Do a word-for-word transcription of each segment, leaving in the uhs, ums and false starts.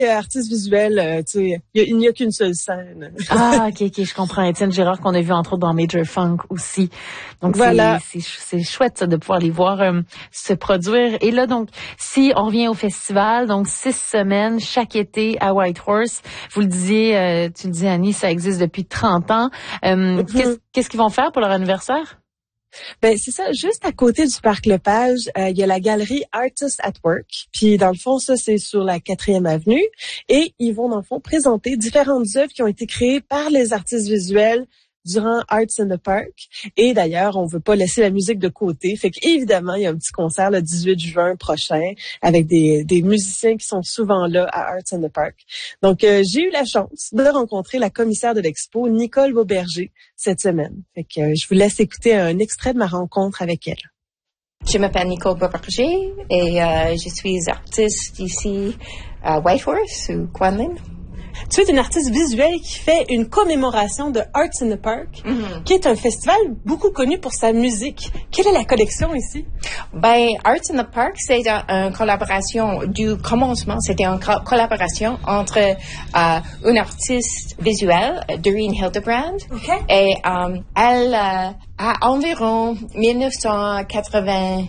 artiste visuel, euh, tu sais, il n'y a, a qu'une seule scène. Ah, ok, ok, je comprends. Étienne Girard, qu'on a vu entre autres dans Major Funk aussi. Donc, voilà. c'est, c'est, c'est chouette ça, de pouvoir les voir euh, se produire. Et là, donc, si on revient au festival, donc six semaines chaque été à Whitehorse, vous le disiez, euh, tu le dis Annie, ça existe depuis trente ans. Euh, mm-hmm. qu'est-ce, qu'est-ce qu'ils vont faire pour leur anniversaire? Ben c'est ça, juste à côté du parc Lepage, euh, il y a la galerie Artists at Work. Puis dans le fond, ça c'est sur la quatrième avenue et ils vont dans le fond présenter différentes œuvres qui ont été créées par les artistes visuels durant Arts in the Park. Et d'ailleurs, on veut pas laisser la musique de côté. Fait qu'évidemment, il y a un petit concert le dix-huit juin prochain avec des, des musiciens qui sont souvent là à Arts in the Park. Donc, euh, j'ai eu la chance de rencontrer la commissaire de l'expo, Nicole Beauberger, cette semaine. Fait que euh, je vous laisse écouter un extrait de ma rencontre avec elle. Je m'appelle Nicole Beauberger et euh, je suis artiste ici à Whitehorse ou Quanlin. Tu es une artiste visuelle qui fait une commémoration de Arts in the Park, mm-hmm. qui est un festival beaucoup connu pour sa musique. Quelle est la collection ici? Ben, Arts in the Park, c'est une collaboration du commencement. C'était une co- collaboration entre euh, une artiste visuelle, Doreen Hildebrand, okay. et euh, elle, euh, à environ dix-neuf cent quatre-vingt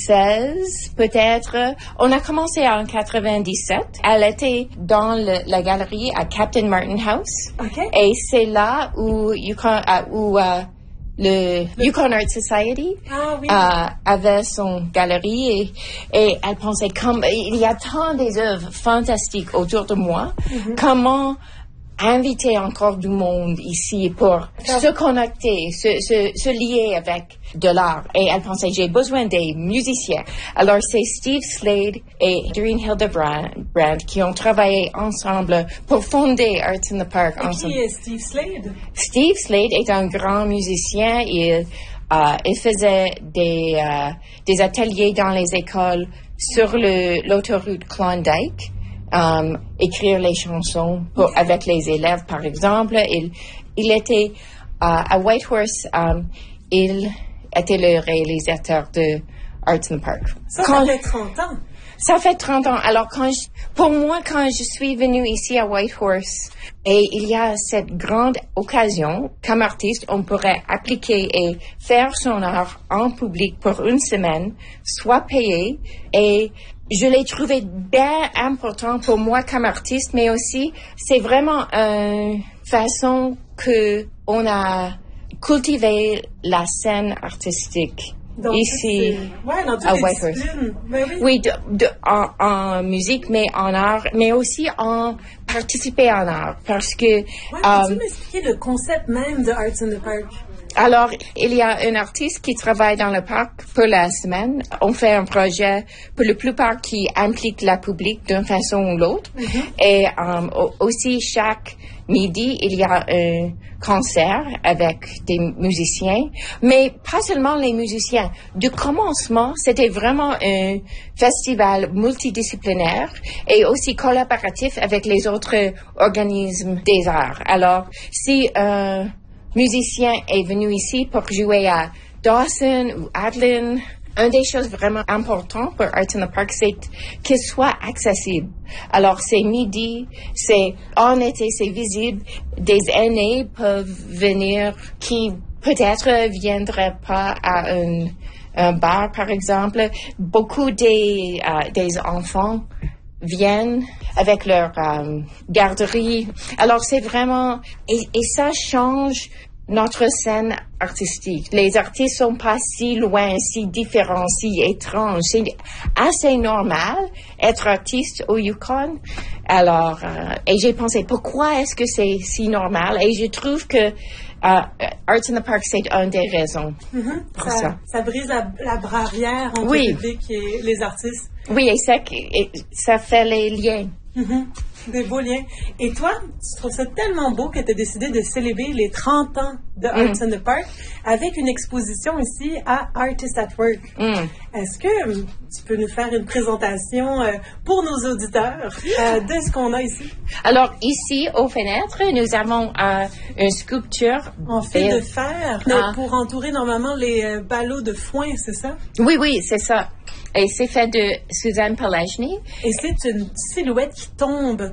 seize, peut-être. On a commencé en quatre-vingt-dix-sept. Elle était dans le, la galerie à Captain Martin House. Okay. Et c'est là où, Yukon, euh, où euh, le, le Yukon Art Society ah, oui. euh, avait son galerie et, et elle pensait, comme, il y a tant des œuvres fantastiques autour de moi, mm-hmm. comment inviter encore du monde ici pour se connecter, se, se, se lier avec de l'art. Et elle pensait, j'ai besoin des musiciens. Alors, c'est Steve Slade et Doreen Hildebrand qui ont travaillé ensemble pour fonder Arts in the Park. Et ensemble. qui est Steve Slade? Steve Slade est un grand musicien. Il, euh, il faisait des, euh, des ateliers dans les écoles sur le, l'autoroute Klondike. Um, écrire les chansons pour, avec les élèves, par exemple. Il, il était uh, à Whitehorse, um, il était le réalisateur de Arts in the Park. Ça, quand, ça fait trente ans. Ça fait trente ans. Alors, quand je, pour moi, quand je suis venue ici à Whitehorse, et il y a cette grande occasion, comme artiste, on pourrait appliquer et faire son art en public pour une semaine, soit payé, et je l'ai trouvé bien important pour moi comme artiste, mais aussi, c'est vraiment une façon que on a cultivé la scène artistique. Donc, ici, ouais, dans à Whitehorse. Ben oui, oui de, de, en, en musique, mais en art, mais aussi en participer en art, parce que... Ouais, peux-tu um, m'expliquer le concept même de Arts in the Park? Alors, il y a un artiste qui travaille dans le parc pour la semaine. On fait un projet, pour la plupart, qui implique la public d'une façon ou l'autre. Mm-hmm. Et um, aussi, chaque midi, il y a un concert avec des musiciens. Mais pas seulement les musiciens. Du commencement, c'était vraiment un festival multidisciplinaire et aussi collaboratif avec les autres organismes des arts. Alors, si... Euh, musicien est venu ici pour jouer à Dawson ou Adlin. Une des choses vraiment importantes pour Arts in the Park, c'est qu'il soit accessible. Alors, c'est midi, c'est en été, c'est visible. Des aînés peuvent venir qui peut-être viendraient pas à un, un bar, par exemple. Beaucoup des, euh, des enfants viennent avec leur euh, garderie. Alors, c'est vraiment... Et, et ça change notre scène artistique. Les artistes sont pas si loin, si différents, si étranges. C'est assez normal être artiste au Yukon. Alors, euh, et j'ai pensé, pourquoi est-ce que c'est si normal? Et je trouve que Uh, Arts in the Park, c'est une des raisons. Mm-hmm. Pour ça, ça. ça brise la, la barrière entre oui. le public et les artistes. Oui, et ça, et ça fait les liens. Mm-hmm. Des beaux liens. Et toi, tu trouves ça tellement beau que tu as décidé de célébrer les trente ans de Arts mm. in the Park avec une exposition ici à Artists at Work. Mm. Est-ce que tu peux nous faire une présentation euh, pour nos auditeurs euh, de ce qu'on a ici? Alors, ici, aux fenêtres, nous avons euh, une sculpture en fil de fer ah. pour entourer normalement les euh, ballots de foin, c'est ça? Oui, oui, c'est ça. Et c'est fait de Suzanne Pellegny. Et c'est une silhouette qui tombe